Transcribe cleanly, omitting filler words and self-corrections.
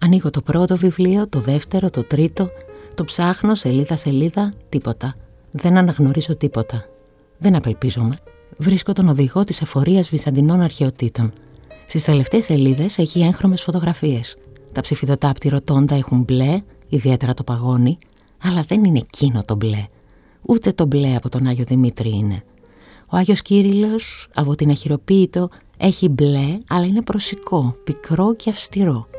Ανοίγω το πρώτο βιβλίο, το δεύτερο, το τρίτο. Το ψάχνω σελίδα-σελίδα, τίποτα. Δεν αναγνωρίζω τίποτα. Δεν απελπίζομαι. Βρίσκω τον οδηγό της εφορίας βυζαντινών αρχαιοτήτων. Στις τελευταίες σελίδες έχει έγχρωμες φωτογραφίες. Τα ψηφιδωτάπτη ροτόντα έχουν μπλε, ιδιαίτερα το παγόνι, αλλά δεν είναι εκείνο το μπλε. Ούτε το μπλε από τον Άγιο Δημήτρη είναι. Ο Άγιος Κύριλλος από την Αχυροποίητο έχει μπλε, αλλά είναι προσικό, πικρό και αυστηρό.